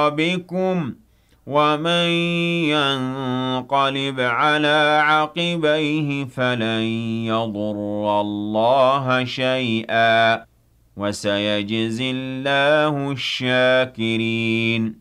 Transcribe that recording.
بكم ومن ينقلب على عقبيه فلن يضر الله شيئا وسيجزي الله الشاكرين